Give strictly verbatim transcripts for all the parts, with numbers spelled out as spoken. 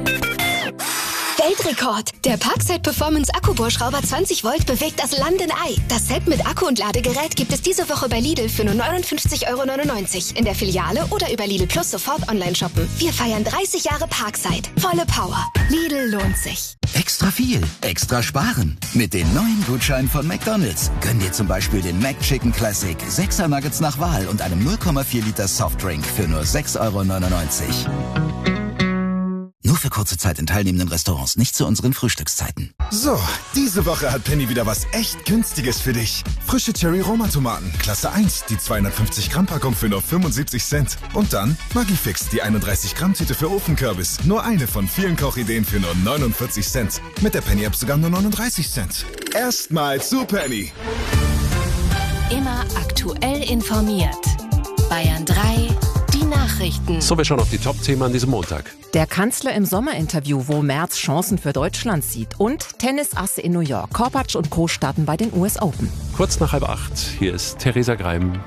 Weltrekord! Der Parkside Performance Akkubohrschrauber zwanzig Volt bewegt das Land in Ei. Das Set mit Akku und Ladegerät gibt es diese Woche bei Lidl für nur neunundfünfzig Euro neunundneunzig. In der Filiale oder über Lidl Plus sofort online shoppen. Wir feiern dreißig Jahre Parkside. Volle Power. Lidl lohnt sich. Extra viel, extra sparen. Mit den neuen Gutscheinen von McDonald's. Gönn dir zum Beispiel den McChicken Classic, sechser Nuggets nach Wahl und einem null Komma vier Liter Softdrink für nur sechs Euro neunundneunzig. Nur für kurze Zeit in teilnehmenden Restaurants, nicht zu unseren Frühstückszeiten. So, diese Woche hat Penny wieder was echt Günstiges für dich. Frische Cherry-Roma-Tomaten, Klasse eins, die zweihundertfünfzig Gramm Packung für nur fünfundsiebzig Cent. Und dann Maggi-Fix, die einunddreißig Gramm Tüte für Ofenkürbis. Nur eine von vielen Kochideen für nur neunundvierzig Cent. Mit der Penny-App sogar nur neununddreißig Cent. Erstmal zu Penny. Immer aktuell informiert. Bayern drei, die Nachrichten. So, wir schauen auf die Top-Themen an diesem Montag. Der Kanzler im Sommerinterview, wo Merz Chancen für Deutschland sieht. Und Tennisasse in New York. Korpatsch und Co. starten bei den U S Open. Kurz nach halb acht, hier ist Theresa Greim.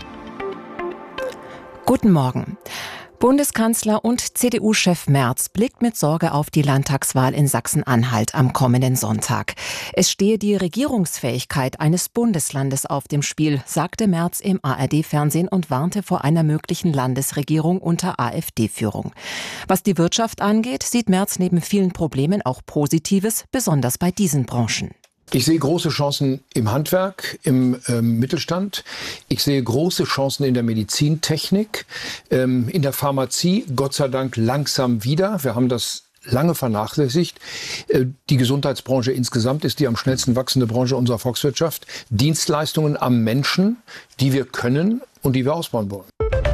Guten Morgen. Bundeskanzler und C D U-Chef Merz blickt mit Sorge auf die Landtagswahl in Sachsen-Anhalt am kommenden Sonntag. Es stehe die Regierungsfähigkeit eines Bundeslandes auf dem Spiel, sagte Merz im A R D-Fernsehen und warnte vor einer möglichen Landesregierung unter AfD-Führung. Was die Wirtschaft angeht, sieht Merz neben vielen Problemen auch Positives, besonders bei diesen Branchen. Ich sehe große Chancen im Handwerk, im ähm, Mittelstand. Ich sehe große Chancen in der Medizintechnik, ähm, in der Pharmazie, Gott sei Dank langsam wieder. Wir haben das lange vernachlässigt. Äh, die Gesundheitsbranche insgesamt ist die am schnellsten wachsende Branche unserer Volkswirtschaft. Dienstleistungen am Menschen, die wir können und die wir ausbauen wollen.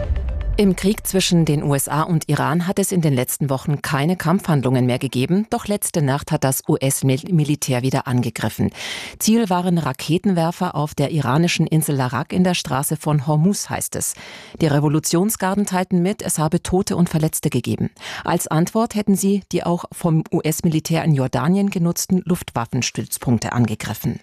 Im Krieg zwischen den U S A und Iran hat es in den letzten Wochen keine Kampfhandlungen mehr gegeben, doch letzte Nacht hat das U S-Militär wieder angegriffen. Ziel waren Raketenwerfer auf der iranischen Insel Larak in der Straße von Hormuz, heißt es. Die Revolutionsgarden teilten mit, es habe Tote und Verletzte gegeben. Als Antwort hätten sie die auch vom U S-Militär in Jordanien genutzten Luftwaffenstützpunkte angegriffen.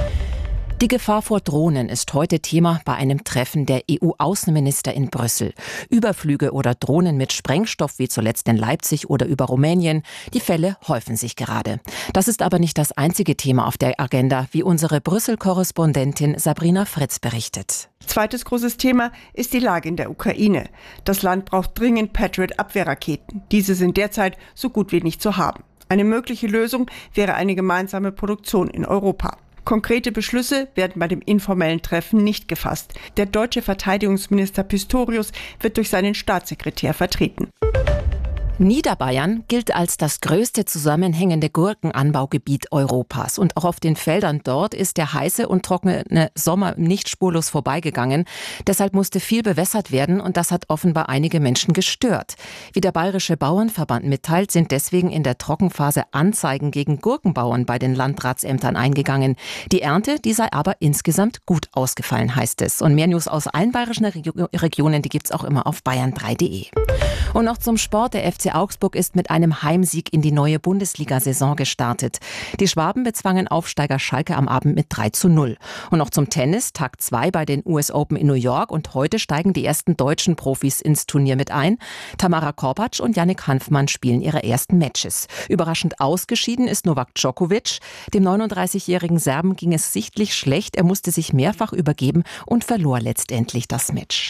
Die Gefahr vor Drohnen ist heute Thema bei einem Treffen der E U-Außenminister in Brüssel. Überflüge oder Drohnen mit Sprengstoff wie zuletzt in Leipzig oder über Rumänien, die Fälle häufen sich gerade. Das ist aber nicht das einzige Thema auf der Agenda, wie unsere Brüssel-Korrespondentin Sabrina Fritz berichtet. Zweites großes Thema ist die Lage in der Ukraine. Das Land braucht dringend Patriot-Abwehrraketen. Diese sind derzeit so gut wie nicht zu haben. Eine mögliche Lösung wäre eine gemeinsame Produktion in Europa. Konkrete Beschlüsse werden bei dem informellen Treffen nicht gefasst. Der deutsche Verteidigungsminister Pistorius wird durch seinen Staatssekretär vertreten. Niederbayern gilt als das größte zusammenhängende Gurkenanbaugebiet Europas. Und auch auf den Feldern dort ist der heiße und trockene Sommer nicht spurlos vorbeigegangen. Deshalb musste viel bewässert werden und das hat offenbar einige Menschen gestört. Wie der Bayerische Bauernverband mitteilt, sind deswegen in der Trockenphase Anzeigen gegen Gurkenbauern bei den Landratsämtern eingegangen. Die Ernte, die sei aber insgesamt gut ausgefallen, heißt es. Und mehr News aus allen bayerischen Regio- Regionen, die gibt's auch immer auf bayern drei punkt de. Und noch zum Sport. Der F C Augsburg ist mit einem Heimsieg in die neue Bundesliga-Saison gestartet. Die Schwaben bezwangen Aufsteiger Schalke am Abend mit drei zu null. Und noch zum Tennis, Tag zwei bei den U S Open in New York. Und heute steigen die ersten deutschen Profis ins Turnier mit ein. Tamara Korpatsch und Yannick Hanfmann spielen ihre ersten Matches. Überraschend ausgeschieden ist Novak Djokovic. Dem neununddreißigjährigen Serben ging es sichtlich schlecht. Er musste sich mehrfach übergeben und verlor letztendlich das Match.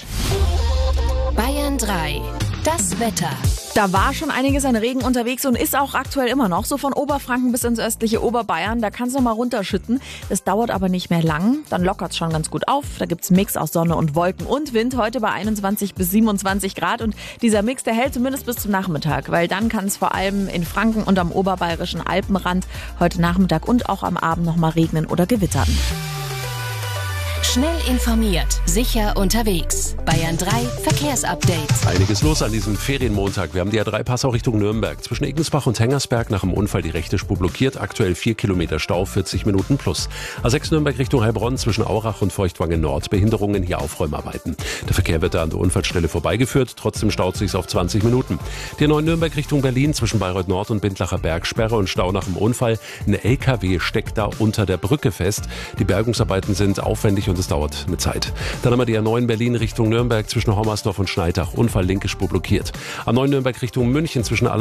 Bayern drei. Das Wetter. Da war schon einiges an Regen unterwegs und ist auch aktuell immer noch. So von Oberfranken bis ins östliche Oberbayern. Da kann es noch mal runterschütten. Das dauert aber nicht mehr lang. Dann lockert es schon ganz gut auf. Da gibt's einen Mix aus Sonne und Wolken und Wind. Heute bei einundzwanzig bis siebenundzwanzig Grad. Und dieser Mix, der hält zumindest bis zum Nachmittag. Weil dann kann es vor allem in Franken und am oberbayerischen Alpenrand heute Nachmittag und auch am Abend noch mal regnen oder gewittern. Schnell informiert, sicher unterwegs. Bayern drei Verkehrsupdate. Einiges los an diesem Ferienmontag. Wir haben die A drei Passau Richtung Nürnberg. Zwischen Egensbach und Hengersberg nach dem Unfall die rechte Spur blockiert. Aktuell vier Kilometer Stau, vierzig Minuten plus. A sechs Nürnberg Richtung Heilbronn zwischen Aurach und Feuchtwangen Nord. Behinderungen, hier Aufräumarbeiten. Der Verkehr wird da an der Unfallstelle vorbeigeführt. Trotzdem staut sich's auf zwanzig Minuten. Die A neun Nürnberg Richtung Berlin zwischen Bayreuth Nord und Bindlacher Berg. Sperre und Stau nach dem Unfall. Ein L K W steckt da unter der Brücke fest. Die Bergungsarbeiten sind aufwendig und es dauert eine Zeit. Dann haben wir die A neun Berlin Richtung Nürnberg zwischen Hommersdorf und Schneidach. Unfall, linke Spur blockiert. A neun Nürnberg Richtung München zwischen